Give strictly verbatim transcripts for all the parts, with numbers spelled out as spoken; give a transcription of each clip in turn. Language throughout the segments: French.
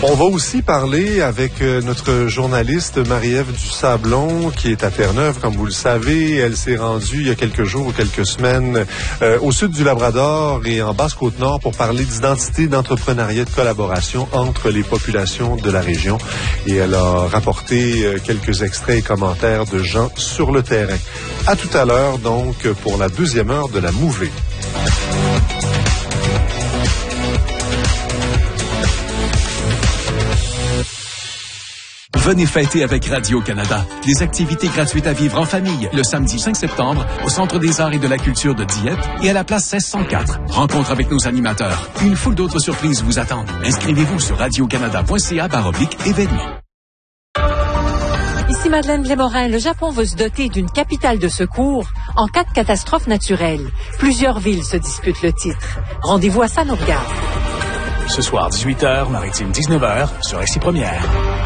On va aussi parler avec notre journaliste Marie-Ève Dusablon qui est à Terre-Neuve, comme vous le savez. Elle s'est rendue il y a quelques jours ou quelques semaines euh, au sud du Labrador et en Basse-Côte-Nord pour parler d'identité, d'entrepreneuriat, de collaboration entre les populations de la région. Et elle a rapporté euh, quelques extraits et commentaires de gens sur le terrain. À tout à l'heure, donc, pour la deuxième heure de la Mouvée. Venez fêter avec Radio-Canada. Des activités gratuites à vivre en famille le samedi cinq septembre au Centre des arts et de la culture de Dieppe et à la place seize cent quatre. Rencontre avec nos animateurs. Une foule d'autres surprises vous attendent. Inscrivez-vous sur radiocanada.ca baroblique événements. Ici Madeleine Blais-Morin. Le Japon veut se doter d'une capitale de secours en cas de catastrophe naturelle. Plusieurs villes se disputent le titre. Rendez-vous à ça nous regarde. Ce soir, dix-huit heures, Maritime dix-neuf heures, sur R C Première.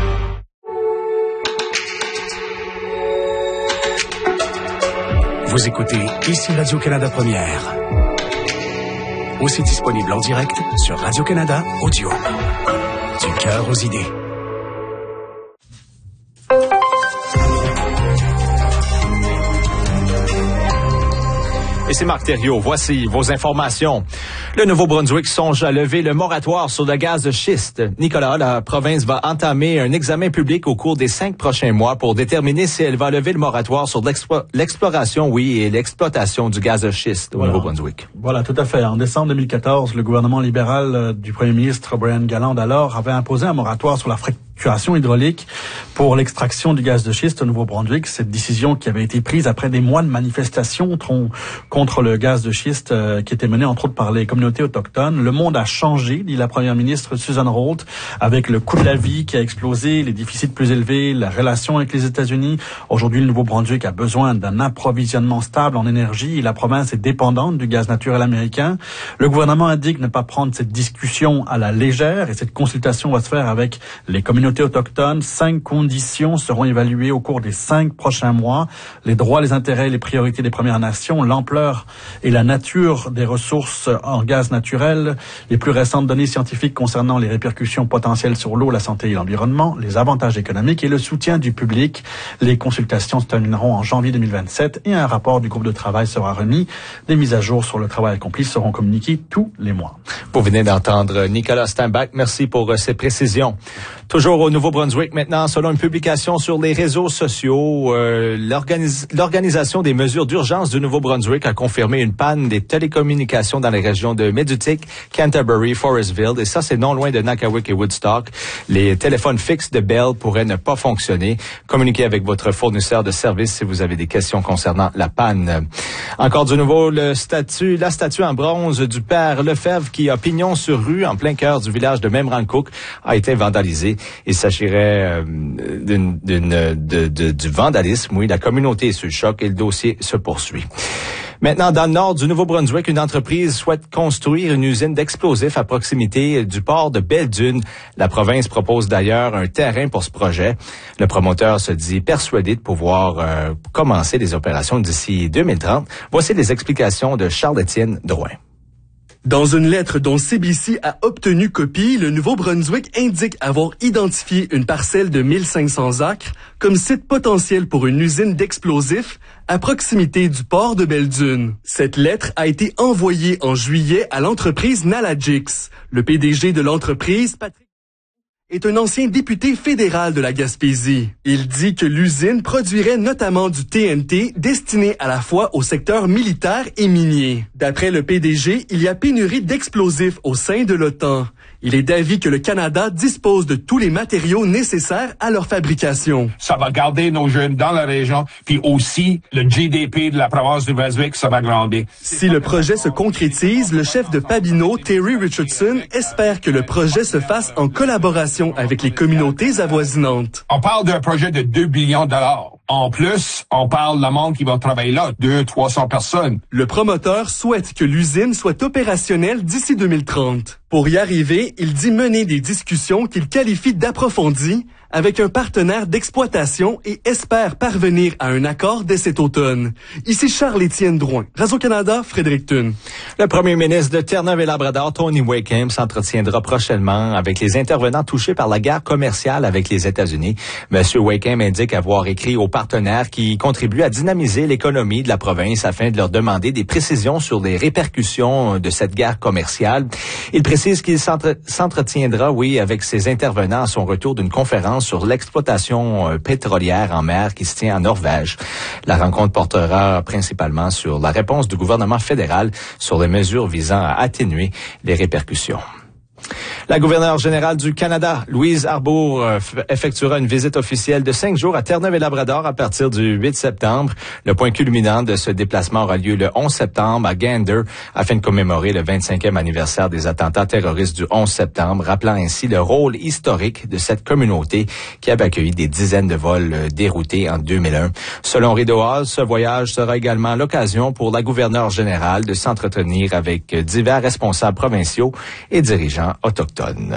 Vous écoutez ici Radio-Canada Première. Aussi disponible en direct sur Radio-Canada Audio. Du cœur aux idées. Et c'est Marc Thériault. Voici vos informations. Le Nouveau-Brunswick songe à lever le moratoire sur le gaz de schiste. Nicolas, la province va entamer un examen public au cours des cinq prochains mois pour déterminer si elle va lever le moratoire sur l'explo- l'exploration, oui, et l'exploitation du gaz de schiste au voilà. Nouveau-Brunswick. Voilà, tout à fait. En décembre deux mille quatorze, le gouvernement libéral euh, du premier ministre Brian Galland alors avait imposé un moratoire sur la fracturation hydraulique pour l'extraction du gaz de schiste au Nouveau-Brunswick. Cette décision qui avait été prise après des mois de manifestations tron- contre le gaz de schiste euh, qui était menée entre autres par les communautés autochtones. Le monde a changé, dit la première ministre Susan Holt, avec le coût de la vie qui a explosé, les déficits plus élevés, la relation avec les États-Unis. Aujourd'hui, le Nouveau-Brunswick a besoin d'un approvisionnement stable en énergie et la province est dépendante du gaz naturel américain. Le gouvernement indique ne pas prendre cette discussion à la légère et cette consultation va se faire avec les communautés autochtones. Cinq conditions seront évaluées au cours des cinq prochains mois. Les droits, les intérêts, les priorités des Premières Nations, l'ampleur et la nature des ressources en gaz naturel, les plus récentes données scientifiques concernant les répercussions potentielles sur l'eau, la santé et l'environnement, les avantages économiques et le soutien du public. Les consultations se termineront en janvier deux mille vingt-sept et un rapport du groupe de travail sera remis. Des mises à jour sur le travail accompli seront communiquées tous les mois. Vous venez d'entendre Nicolas Steinbach. Merci pour euh, ces précisions. Toujours au Nouveau-Brunswick maintenant, selon une publication sur les réseaux sociaux, euh, l'organis- l'Organisation des mesures d'urgence du Nouveau-Brunswick a confirmé une panne des télécommunications dans les régions de Medutic, Canterbury, Forestville, et ça, c'est non loin de Nakawick et Woodstock. Les téléphones fixes de Bell pourraient ne pas fonctionner. Communiquez avec votre fournisseur de services si vous avez des questions concernant la panne. Encore du nouveau, le statue, la statue en bronze du père Lefebvre qui a pignon sur rue en plein cœur du village de Memramcook a été vandalisée. Il s'agirait euh, d'une, d'une, de, de, du vandalisme. Oui, la communauté est sous le choc et le dossier se poursuit. Maintenant, dans le nord du Nouveau-Brunswick, une entreprise souhaite construire une usine d'explosifs à proximité du port de Belle-Dune. La province propose d'ailleurs un terrain pour ce projet. Le promoteur se dit persuadé de pouvoir euh, commencer les opérations d'ici deux mille trente. Voici les explications de Charles-Étienne Drouin. Dans une lettre dont C B C a obtenu copie, le Nouveau-Brunswick indique avoir identifié une parcelle de mille cinq cents acres comme site potentiel pour une usine d'explosifs à proximité du port de Belle-Dune. Cette lettre a été envoyée en juillet à l'entreprise Nalagix. Le P D G de l'entreprise, Patrick, est un ancien député fédéral de la Gaspésie. Il dit que l'usine produirait notamment du T N T destiné à la fois au secteur militaire et minier. D'après le P D G, il y a pénurie d'explosifs au sein de l'OTAN. Il est d'avis que le Canada dispose de tous les matériaux nécessaires à leur fabrication. Ça va garder nos jeunes dans la région, puis aussi le G D P de la province du Brunswick, ça va grandir. Si le projet se concrétise, le chef de Pabineau, Terry Richardson, espère que le projet se fasse en collaboration avec les communautés avoisinantes. On parle d'un projet de deux billions de dollars. En plus, on parle de la monde qui va travailler là, deux, trois cents personnes. Le promoteur souhaite que l'usine soit opérationnelle d'ici deux mille trente. Pour y arriver, il dit mener des discussions qu'il qualifie d'approfondies avec un partenaire d'exploitation et espère parvenir à un accord dès cet automne. Ici Charles-Étienne Drouin, Radio-Canada, Fredericton. Le premier ministre de Terre-Neuve et Labrador, Tony Wakeham, s'entretiendra prochainement avec les intervenants touchés par la guerre commerciale avec les États-Unis. Monsieur Wakeham indique avoir écrit aux partenaires qui contribuent à dynamiser l'économie de la province afin de leur demander des précisions sur les répercussions de cette guerre commerciale. Il précise qu'il s'entre- s'entretiendra, oui, avec ces intervenants à son retour d'une conférence sur l'exploitation pétrolière en mer qui se tient en Norvège. La rencontre portera principalement sur la réponse du gouvernement fédéral sur les mesures visant à atténuer les répercussions. La gouverneure générale du Canada, Louise Arbour, euh, effectuera une visite officielle de cinq jours à Terre-Neuve et Labrador à partir du huit septembre. Le point culminant de ce déplacement aura lieu le onze septembre à Gander afin de commémorer le vingt-cinquième anniversaire des attentats terroristes du onze septembre, rappelant ainsi le rôle historique de cette communauté qui avait accueilli des dizaines de vols euh, déroutés en deux mille un. Selon Rideau Hall, ce voyage sera également l'occasion pour la gouverneure générale de s'entretenir avec divers responsables provinciaux et dirigeants autochtones.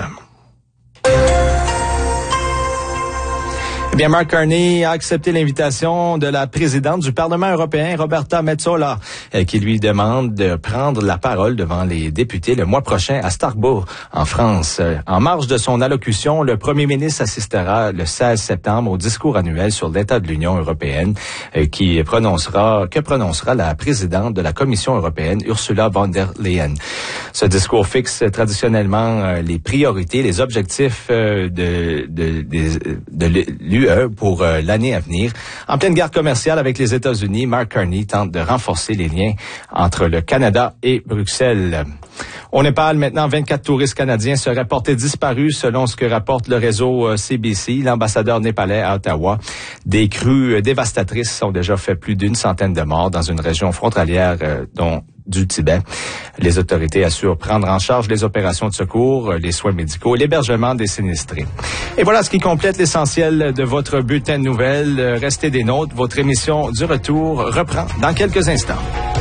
Eh bien, Mark Carney a accepté l'invitation de la présidente du Parlement européen, Roberta Metsola, qui lui demande de prendre la parole devant les députés le mois prochain à Strasbourg, en France. En marge de son allocution, le premier ministre assistera le seize septembre au discours annuel sur l'état de l'Union européenne, qui prononcera, que prononcera la présidente de la Commission européenne, Ursula von der Leyen. Ce discours fixe traditionnellement les priorités, les objectifs de, de, de, de, de l'U E pour euh, l'année à venir. En pleine guerre commerciale avec les États-Unis, Mark Carney tente de renforcer les liens entre le Canada et Bruxelles. Au Népal, maintenant, vingt-quatre touristes canadiens seraient portés disparus selon ce que rapporte le réseau C B C, l'ambassadeur népalais à Ottawa. Des crues dévastatrices ont déjà fait plus d'une centaine de morts dans une région frontalière euh, dont du Tibet. Les autorités assurent prendre en charge les opérations de secours, les soins médicaux et l'hébergement des sinistrés. Et voilà ce qui complète l'essentiel de votre bulletin de nouvelles. Restez des nôtres. Votre émission du retour reprend dans quelques instants.